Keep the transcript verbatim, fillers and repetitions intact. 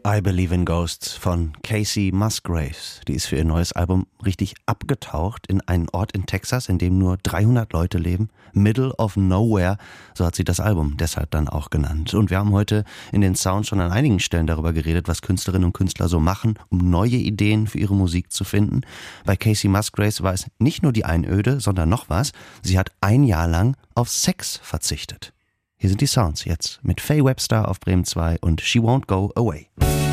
I Believe in Ghosts von Kacey Musgraves. Die ist für ihr neues Album richtig abgetaucht in einen Ort in Texas, in dem nur dreihundert Leute leben. Middle of Nowhere, so hat sie das Album deshalb dann auch genannt. Und wir haben heute in den Sounds schon an einigen Stellen darüber geredet, was Künstlerinnen und Künstler so machen, um neue Ideen für ihre Musik zu finden. Bei Kacey Musgraves war es nicht nur die Einöde, sondern noch was. Sie hat ein Jahr lang auf Sex verzichtet. Hier sind die Sounds jetzt mit Faye Webster auf Bremen zwei und She Won't Go Away.